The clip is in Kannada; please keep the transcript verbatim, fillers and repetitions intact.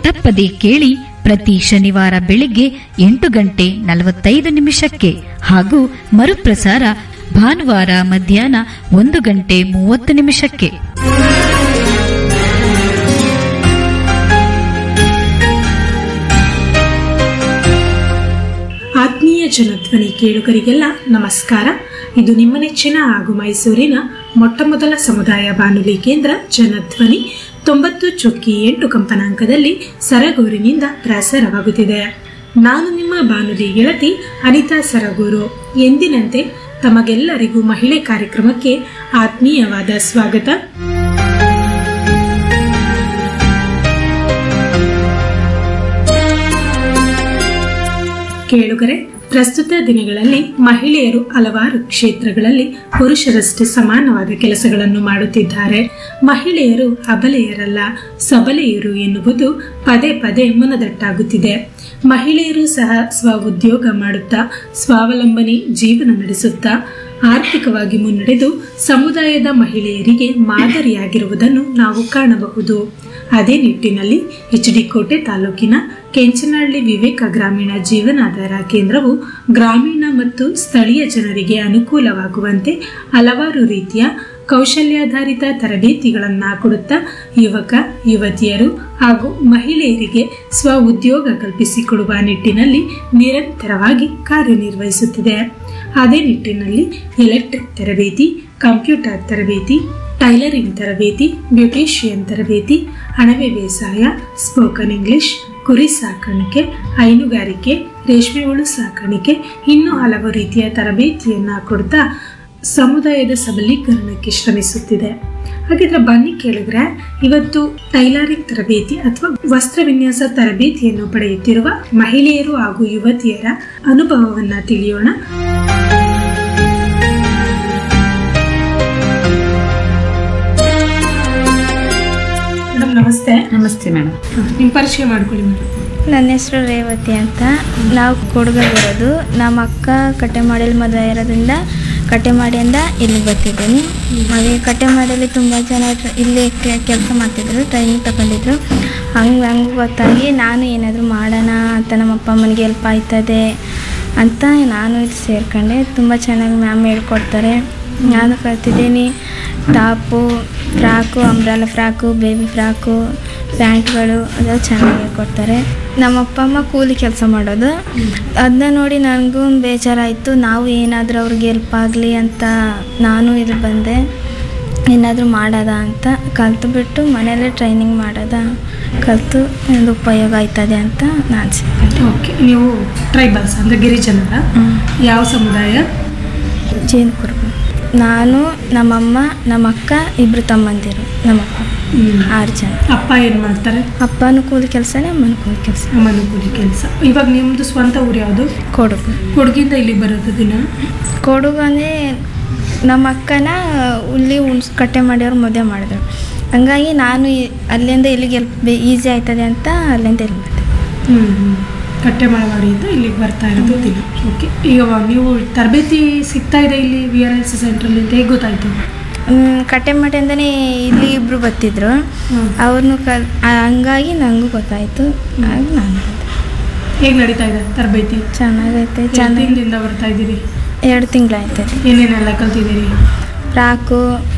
ತಪ್ಪದೆ ಕೇಳಿ ಪ್ರತಿ ಶನಿವಾರ ಬೆಳಿಗ್ಗೆ ಎಂಟು ಗಂಟೆ ನಲವತ್ತೈದು ನಿಮಿಷಕ್ಕೆ ಹಾಗೂ ಮರುಪ್ರಸಾರ ಭಾನುವಾರ ಮಧ್ಯಾಹ್ನ ಒಂದು ಗಂಟೆ ಮೂವತ್ತು ನಿಮಿಷಕ್ಕೆ. ಆತ್ಮೀಯ ಜನಧ್ವನಿ ಕೇಳುಗರಿಗೆಲ್ಲ ನಮಸ್ಕಾರ. ಇದು ನಿಮ್ಮ ನೆಚ್ಚಿನ ಹಾಗೂ ಮೈಸೂರಿನ ಮೊಟ್ಟಮೊದಲ ಸಮುದಾಯ ಬಾನುಲಿ ಕೇಂದ್ರ ಜನಧ್ವನಿ ತೊಂಬತ್ತು ಚುಕ್ಕಿ ಎಂಟು ಕಂಪನಾಂಕದಲ್ಲಿ ಸರಗೂರಿನಿಂದ ಪ್ರಸಾರವಾಗುತ್ತಿದೆ. ನಾನು ನಿಮ್ಮ ಬಾನುಲಿ ಗೆಳತಿ ಅನಿತಾ ಸರಗೂರು. ಎಂದಿನಂತೆ ತಮಗೆಲ್ಲರಿಗೂ ಮಹಿಳೆ ಕಾರ್ಯಕ್ರಮಕ್ಕೆ ಆತ್ಮೀಯವಾದ ಸ್ವಾಗತ. ಕೇಳುಗರೆ, ಪ್ರಸ್ತುತ ದಿನಗಳಲ್ಲಿ ಮಹಿಳೆಯರು ಹಲವಾರು ಕ್ಷೇತ್ರಗಳಲ್ಲಿ ಪುರುಷರಷ್ಟೇ ಸಮಾನವಾದ ಕೆಲಸಗಳನ್ನು ಮಾಡುತ್ತಿದ್ದಾರೆ. ಮಹಿಳೆಯರು ಅಬಲೆಯರಲ್ಲ, ಸಬಲೆಯರು ಎನ್ನುವುದು ಪದೇ ಪದೇ ಮನದಟ್ಟಾಗುತ್ತಿದೆ. ಮಹಿಳೆಯರು ಸಹ ಸ್ವ ಉದ್ಯೋಗ ಮಾಡುತ್ತಾ ಸ್ವಾವಲಂಬನೆ ಜೀವನ ನಡೆಸುತ್ತಾ ಆರ್ಥಿಕವಾಗಿ ಮುನ್ನಡೆದು ಸಮುದಾಯದ ಮಹಿಳೆಯರಿಗೆ ಮಾದರಿಯಾಗಿರುವುದನ್ನು ನಾವು ಕಾಣಬಹುದು. ಅದೇ ನಿಟ್ಟಿನಲ್ಲಿ ಎಚ್ ಡಿ ಕೋಟೆ ತಾಲೂಕಿನ ಕೆಂಚನಹಳ್ಳಿ ವಿವೇಕ ಗ್ರಾಮೀಣ ಜೀವನಾಧಾರ ಕೇಂದ್ರವು ಗ್ರಾಮೀಣ ಮತ್ತು ಸ್ಥಳೀಯ ಜನರಿಗೆ ಅನುಕೂಲವಾಗುವಂತೆ ಹಲವಾರು ರೀತಿಯ ಕೌಶಲ್ಯಾಧಾರಿತ ತರಬೇತಿಗಳನ್ನು ಕೊಡುತ್ತಾ ಯುವಕ ಯುವತಿಯರು ಹಾಗೂ ಮಹಿಳೆಯರಿಗೆ ಸ್ವ ಉದ್ಯೋಗ ಕಲ್ಪಿಸಿಕೊಡುವ ನಿಟ್ಟಿನಲ್ಲಿ ನಿರಂತರವಾಗಿ ಕಾರ್ಯನಿರ್ವಹಿಸುತ್ತಿದೆ. ಅದೇ ನಿಟ್ಟಿನಲ್ಲಿ ಎಲೆಕ್ಟ್ರಿಕ್ ತರಬೇತಿ, ಕಂಪ್ಯೂಟರ್ ತರಬೇತಿ, ಟೈಲರಿಂಗ್ ತರಬೇತಿ, ಬ್ಯೂಟಿಷಿಯನ್ ತರಬೇತಿ, ಅಣಬೆ ಬೇಸಾಯ, ಸ್ಪೋಕನ್ ಇಂಗ್ಲಿಷ್, ಕುರಿ ಸಾಕಾಣಿಕೆ, ಹೈನುಗಾರಿಕೆ, ರೇಷ್ಮೆ ಹುಳು ಸಾಕಾಣಿಕೆ, ಇನ್ನೂ ಹಲವು ರೀತಿಯ ತರಬೇತಿಯನ್ನ ಕೊಡ್ತಾ ಸಮುದಾಯದ ಸಬಲೀಕರಣಕ್ಕೆ ಶ್ರಮಿಸುತ್ತಿದೆ. ಹಾಗಿದ್ರೆ ಬನ್ನಿ ಕೇಳಿದ್ರೆ, ಇವತ್ತು ಟೈಲರಿಂಗ್ ತರಬೇತಿ ಅಥವಾ ವಸ್ತ್ರ ವಿನ್ಯಾಸ ತರಬೇತಿಯನ್ನು ಪಡೆಯುತ್ತಿರುವ ಮಹಿಳೆಯರು ಹಾಗೂ ಯುವತಿಯರ ಅನುಭವವನ್ನ ತಿಳಿಯೋಣ. ನಮಸ್ತೆ. ನಮಸ್ತೆ ಮೇಡಮ್. ನಿಮ್ಮ ಪರಿಚಯ ಮಾಡ್ಕೊಳ್ಳಿ ಮೇಡಮ್. ನನ್ನ ಹೆಸರು ರೇವತಿ ಅಂತ. ನಾವು ಕೊಡಗಲ್ಲಿರೋದು. ನಮ್ಮ ಅಕ್ಕ ಕಟ್ಟೆ ಮಾಡಲಿ ಮದುವೆ ಇರೋದ್ರಿಂದ ಕಟ್ಟೆ ಮಾಡಿಯಿಂದ ಇಲ್ಲಿಗೆ ಬರ್ತಿದ್ದೀನಿ. ಹಾಗೆ ಕಟ್ಟೆ ಮಾಡಲಿ ತುಂಬ ಜನ ಇಲ್ಲಿ ಕೆಲಸ ಮಾಡ್ತಿದ್ರು, ಟ್ರೈನಿಂಗ್ ತಗೊಂಡಿದ್ರು. ಹಂಗೆ ಹಂಗೆ ಗೊತ್ತಾಗಿ ನಾನು ಏನಾದರೂ ಮಾಡೋಣ ಅಂತ ನಮ್ಮ ಅಪ್ಪ ಅಮ್ಮನಿಗೆ ಹೆಲ್ಪ್ ಆಯ್ತದೆ ಅಂತ ನಾನು ಇದು ಸೇರ್ಕೊಂಡೆ. ತುಂಬ ಚೆನ್ನಾಗಿ ಮ್ಯಾಮ್ ಹೇಳ್ಕೊಡ್ತಾರೆ. ನಾನು ಕಲ್ತಿದ್ದೀನಿ. Top, frock, umbrella frock, baby frock, ಪ್ಯಾಂಟ್ಗಳು ಅದೆಲ್ಲ ಚೆನ್ನಾಗಿ ಹೇಳ್ಕೊಡ್ತಾರೆ. ನಮ್ಮ ಅಪ್ಪ ಅಮ್ಮ ಕೂಲಿ ಕೆಲಸ ಮಾಡೋದು. ಅದನ್ನ ನೋಡಿ ನನಗೂ ಬೇಜಾರಾಯಿತು. ನಾವು ಏನಾದರೂ ಅವ್ರಿಗೆ ಹೆಲ್ಪ್ ಆಗಲಿ ಅಂತ ನಾನು ಇಲ್ಲಿ ಬಂದೆ. ಏನಾದರೂ ಮಾಡೋದ ಅಂತ ಕಲಿತು ಬಿಟ್ಟು ಮನೆಯಲ್ಲೇ ಟ್ರೈನಿಂಗ್ ಮಾಡೋದ ಕಲಿತು ಒಂದು ಉಪಯೋಗ ಆಯ್ತದೆ ಅಂತ ನಾನು ಸಿಕ್ಕಿದೆ. ಓಕೆ, ನೀವು ಟ್ರೈಬಲ್ಸ್ ಅಂದರೆ ಗಿರಿಜನರ ಯಾವ ಸಮುದಾಯ? ಜೇನು ಕುರುಬ. ನಾನು, ನಮ್ಮಮ್ಮ, ನಮ್ಮ ಅಕ್ಕ, ಇಬ್ಬರು ತಮ್ಮಂದಿರು. ನಮ್ಮಪ್ಪ ಆರು ಜನ. ಅಪ್ಪ ಏನು ಮಾಡ್ತಾರೆ? ಅಪ್ಪನೂ ಕೂಲಿ ಕೆಲಸನೇ, ಅಮ್ಮನ ಕೂಲಿ ಕೆಲಸ. ಅಮ್ಮನ ಕೂಲಿ ಕೆಲಸ. ಇವಾಗ ನಿಮ್ಮದು ಸ್ವಂತ ಊರು ಯಾವುದು? ಕೊಡಗು. ಕೊಡಗಿಂದ ಇಲ್ಲಿಗೆ ಬರೋದು ದಿನ? ಕೊಡಗು ಅಂದರೆ ನಮ್ಮ ಅಕ್ಕನ ಇಲ್ಲಿ ಉಣ್ಸ್ ಕಟ್ಟೆ ಮಾಡಿಯವ್ರು ಮದುವೆ ಮಾಡಿದ್ರು. ಹಂಗಾಗಿ ನಾನು ಅಲ್ಲಿಂದ ಇಲ್ಲಿಗೆ ಎಲ್ಪ್ ಈಸಿ ಆಯ್ತದೆ ಅಂತ ಅಲ್ಲಿಂದ ಇಲ್ಲಿ ಬಂದೆ. ಹ್ಞೂ ಹ್ಞೂ ಕಟ್ಟೆ ಮಾಡಿಯಿಂದ ಇಲ್ಲಿಗೆ ಬರ್ತಾ ಇರೋದು ದಿನ. ಓಕೆ, ಈಗ ನೀವು ತರಬೇತಿ ಸಿಗ್ತಾ ಇದೆ ಇಲ್ಲಿ ವಿ ಆರ್ ಎಲ್ ಸಿ ಸೆಂಟ್ರಲ್ಲಿ ಅಂತ ಹೇಗೆ ಗೊತ್ತಾಯಿತು? ಕಟ್ಟೆ ಮಾಡಿಂದನೇ ಇಲ್ಲಿ ಇಬ್ಬರು ಬರ್ತಿದ್ರು. ಅವ್ರನ್ನೂ ಕಲ್ ಹಂಗಾಗಿ ನನಗೂ ಗೊತ್ತಾಯಿತು. ಆಗ ನಾನು ಹೇಗೆ ನಡೀತಾ ಇದೆ ತರಬೇತಿ? ಚೆನ್ನಾಗೈತೆ. ಚೆನ್ನಾಗಿಂದ ಬರ್ತಾ ಇದ್ದೀರಿ? ಎರಡು ತಿಂಗಳಾಯ್ತದೆ. ಏನೇನೆಲ್ಲ ಕಲ್ತಿದ್ದೀರಿ? ಫ್ರಾಕು,